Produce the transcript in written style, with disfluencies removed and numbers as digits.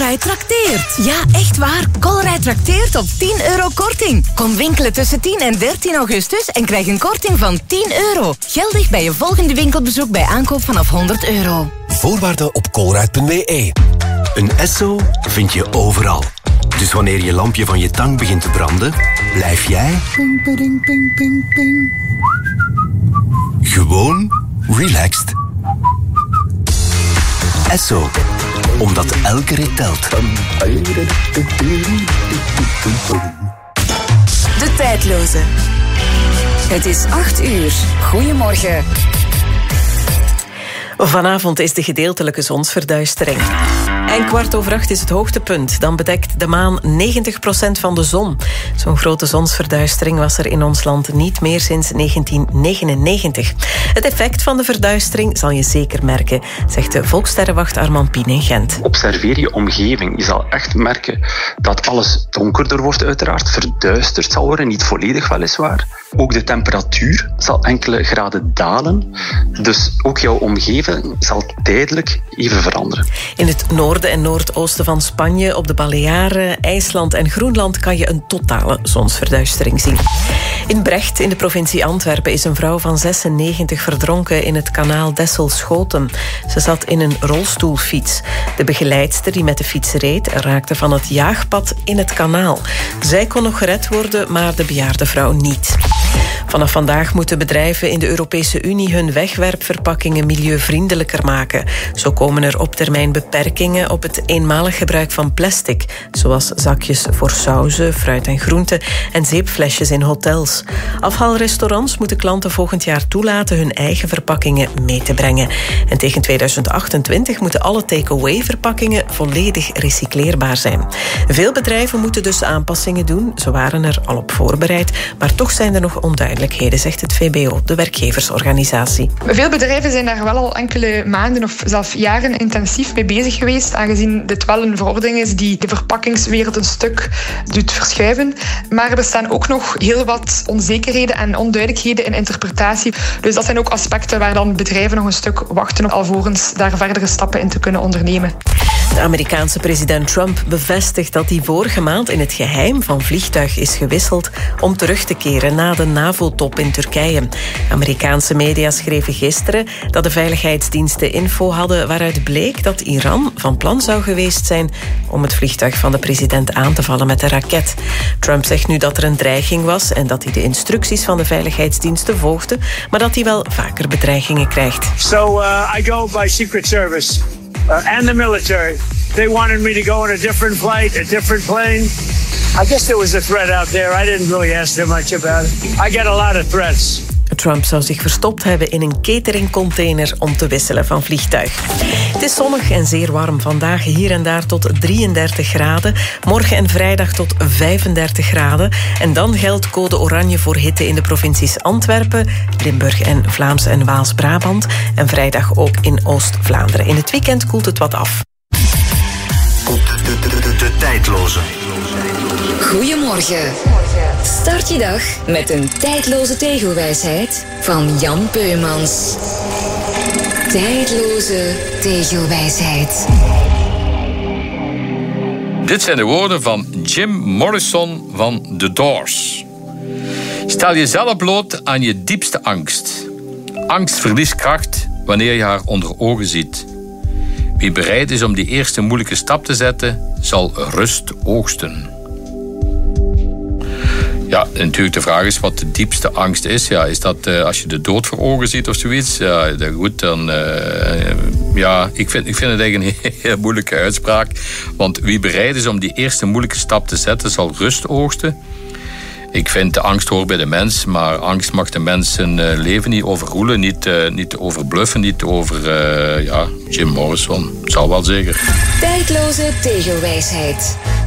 Colruyt trakteert. Ja, echt waar. Colruyt trakteert op €10 korting. Kom winkelen tussen 10 en 13 augustus en krijg een korting van €10. Geldig bij je volgende winkelbezoek bij aankoop vanaf €100. Voorwaarden op colruyt.be. Een Esso vind je overal. Dus wanneer je lampje van je tang begint te branden, blijf jij gewoon relaxed. Esso, omdat elke rit telt. De tijdloze. Het is 8:00. Goedemorgen. Vanavond is de gedeeltelijke zonsverduistering. En 7:15 is het hoogtepunt. Dan bedekt de maan 90% van de zon. Zo'n grote zonsverduistering was er in ons land niet meer sinds 1999. Het effect van de verduistering zal je zeker merken, zegt de Volkssterrenwacht Armand Pien in Gent. Observeer je omgeving. Je zal echt merken dat alles donkerder wordt, uiteraard. Verduisterd zal worden, niet volledig weliswaar. Ook de temperatuur zal enkele graden dalen. Dus ook jouw omgeving zal tijdelijk even veranderen. In het noorden en noordoosten van Spanje, op de Balearen, IJsland en Groenland kan je een totale zonsverduistering zien. In Brecht, in de provincie Antwerpen, is een vrouw van 96 verdronken in het kanaal Dessel-Schoten. Ze zat in een rolstoelfiets. De begeleidster die met de fiets reed, raakte van het jaagpad in het kanaal. Zij kon nog gered worden, maar de bejaarde vrouw niet. Vanaf vandaag moeten bedrijven in de Europese Unie hun wegwerpverpakkingen milieuvriendelijker maken. Zo komen er op termijn beperkingen op het eenmalig gebruik van plastic, zoals zakjes voor sauzen, fruit en groenten en zeepflesjes in hotels. Afhaalrestaurants moeten klanten volgend jaar toelaten hun eigen verpakkingen mee te brengen. En tegen 2028 moeten alle take-away verpakkingen volledig recycleerbaar zijn. Veel bedrijven moeten dus aanpassingen doen. Ze waren er al op voorbereid, maar toch zijn er nog onduidelijkheden, zegt het VBO, de werkgeversorganisatie. Veel bedrijven zijn daar wel al enkele maanden of zelfs jaren intensief mee bezig geweest, aangezien dit wel een verordening is die de verpakkingswereld een stuk doet verschuiven. Maar er bestaan ook nog heel wat onzekerheden en onduidelijkheden in interpretatie. Dus dat zijn ook aspecten waar dan bedrijven nog een stuk wachten alvorens daar verdere stappen in te kunnen ondernemen. De Amerikaanse president Trump bevestigt dat hij vorige maand in het geheim van vliegtuig is gewisseld om terug te keren na de NAVO-top in Turkije. Amerikaanse media schreven gisteren dat de veiligheidsdiensten info hadden waaruit bleek dat Iran van plan zou geweest zijn om het vliegtuig van de president aan te vallen met een raket. Trump zegt nu dat er een dreiging was en dat hij de instructies van de veiligheidsdiensten volgde, maar dat hij wel vaker bedreigingen krijgt. So I go by Secret Service and the military. They wanted me to go on a different flight, a different plane. I guess there was a threat out there. I didn't really ask them much about it. I get a lot of threats. Trump zou zich verstopt hebben in een cateringcontainer om te wisselen van vliegtuig. Het is zonnig en zeer warm. Vandaag hier en daar tot 33 graden. Morgen en vrijdag tot 35 graden. En dan geldt code oranje voor hitte in de provincies Antwerpen, Limburg en Vlaams en Waals-Brabant. En vrijdag ook in Oost-Vlaanderen. In het weekend koelt het wat af. De tijdloze. Goedemorgen. Start je dag met een tijdloze tegelwijsheid van Jan Peumans. Tijdloze tegelwijsheid. Dit zijn de woorden van Jim Morrison van The Doors. Stel jezelf bloot aan je diepste angst. Angst verliest kracht wanneer je haar onder ogen ziet. Wie bereid is om die eerste moeilijke stap te zetten, zal rust oogsten. Ja, natuurlijk de vraag is wat de diepste angst is. Ja, is dat als je de dood voor ogen ziet of zoiets? Ja, goed, dan... ik vind het eigenlijk een heel moeilijke uitspraak. Want wie bereid is om die eerste moeilijke stap te zetten, zal rust oogsten. Ik vind de angst hoort bij de mens, maar angst mag de mens zijn leven niet overroelen, niet overbluffen, niet over... Jim Morrison, zal wel zeker. Tijdloze tegelwijsheid.